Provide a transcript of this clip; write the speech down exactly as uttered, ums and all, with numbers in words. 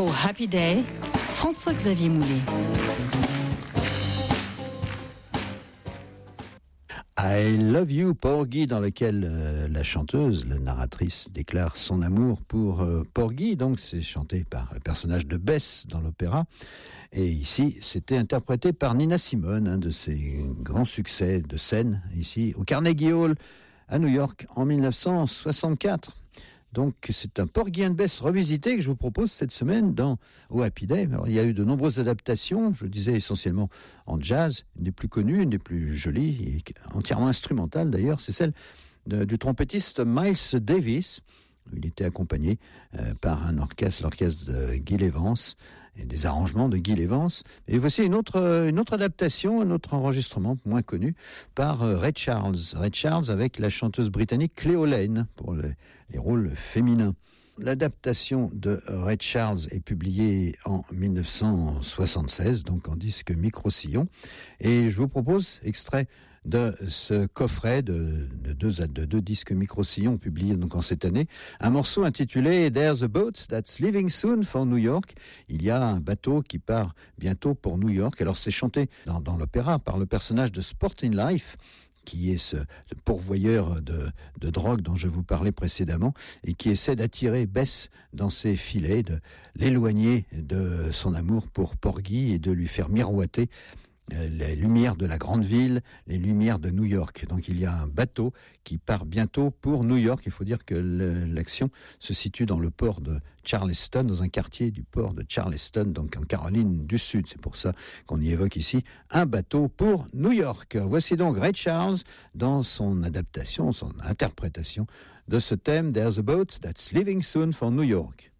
Oh Happy Day, François-Xavier Moulet. I Love You, Porgy, dans lequel euh, la chanteuse, la narratrice, déclare son amour pour euh, Porgy. Donc, c'est chanté par le personnage de Bess dans l'opéra. Et ici, c'était interprété par Nina Simone, un de ses grands succès de scène, ici, au Carnegie Hall, à New York, en dix-neuf cent soixante-quatre. Donc, c'est un Porgy and Bess revisité que je vous propose cette semaine dans au Happy Day. Alors, il y a eu de nombreuses adaptations, je disais essentiellement en jazz, une des plus connues, une des plus jolies, et entièrement instrumentale d'ailleurs, c'est celle de, du trompettiste Miles Davis. Il était accompagné euh, par un orchestre, l'orchestre de Gil Evans, et des arrangements de Gil Evans. Et voici une autre, une autre adaptation, un autre enregistrement moins connu, par euh, Ray Charles. Ray Charles avec la chanteuse britannique Cleo Lane pour les, les rôles féminins. L'adaptation de Ray Charles est publiée en dix-neuf cent soixante-seize, donc en disque micro-sillon. Et je vous propose, extrait de ce coffret de, de, deux, de deux disques micro-sillons publiés donc en cette année, un morceau intitulé There's a boat that's leaving soon for New York. Il y a un bateau qui part bientôt pour New York. Alors c'est chanté dans, dans l'opéra par le personnage de Sporting Life, qui est ce pourvoyeur de, de drogue dont je vous parlais précédemment et qui essaie d'attirer Bess dans ses filets, de l'éloigner de son amour pour Porgy et de lui faire miroiter les lumières de la grande ville, les lumières de New York. Donc il y a un bateau qui part bientôt pour New York. Il faut dire que le, l'action se situe dans le port de Charleston, dans un quartier du port de Charleston, donc en Caroline du Sud. C'est pour ça qu'on y évoque ici un bateau pour New York. Voici donc Ray Charles dans son adaptation, son interprétation de ce thème There's a boat that's leaving soon for New York.